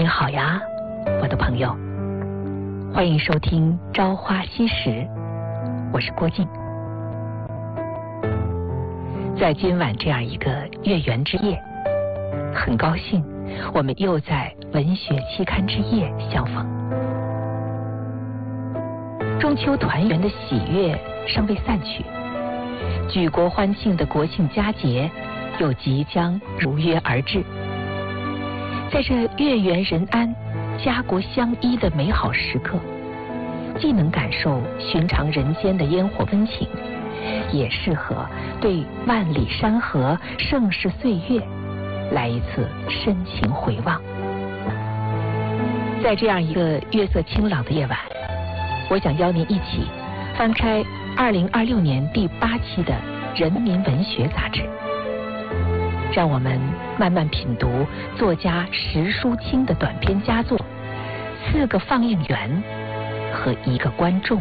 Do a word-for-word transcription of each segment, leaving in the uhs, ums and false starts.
您好呀，我的朋友，欢迎收听《朝花夕拾》，我是郭靖。在今晚这样一个月圆之夜，很高兴我们又在文学期刊之夜相逢。中秋团圆的喜悦尚未散去，举国欢庆的国庆佳节又即将如约而至。在这月圆人安、家国相依的美好时刻，既能感受寻常人间的烟火温情，也适合对万里山河、盛世岁月来一次深情回望。在这样一个月色清朗的夜晚，我想邀您一起翻开二零二六年第八期的《人民文学》杂志，让我们慢慢品读作家石淑清的短篇佳作《四个放映员和一个观众》。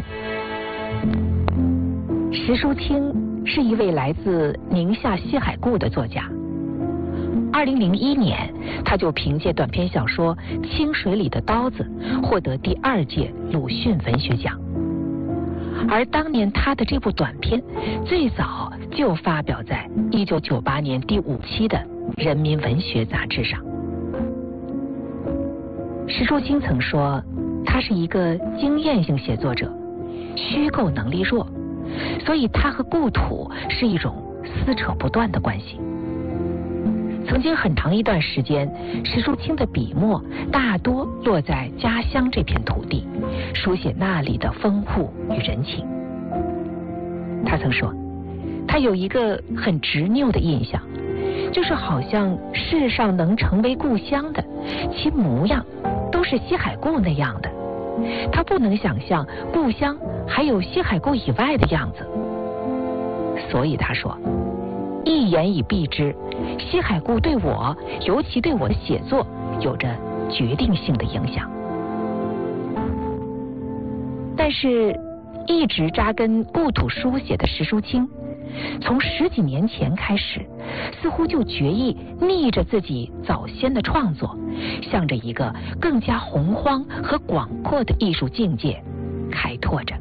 石淑清是一位来自宁夏西海固的作家。二零零一年，他就凭借短篇小说《清水里的刀子》获得第二届鲁迅文学奖。而当年他的这部短篇最早就发表在一九九八年第五期的《人民文学》杂志上。石淑清曾说，他是一个经验性写作者，虚构能力弱，所以他和故土是一种撕扯不断的关系。曾经很长一段时间，石淑清的笔墨大多落在家乡这片土地，书写那里的风物与人情。他曾说，他有一个很执拗的印象，就是好像世上能成为故乡的，其模样都是西海固那样的。他不能想象故乡还有西海固以外的样子。所以他说，一言以蔽之，西海固对我，尤其对我的写作，有着决定性的影响。但是一直扎根故土书写的石淑清，从十几年前开始，似乎就决意逆着自己早先的创作，向着一个更加洪荒和广阔的艺术境界开拓着。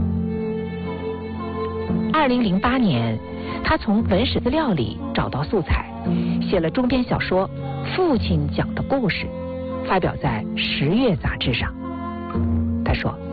二零零八年，他从文史资料里找到素材，写了中篇小说《父亲讲的故事》，发表在《十月》杂志上。他说，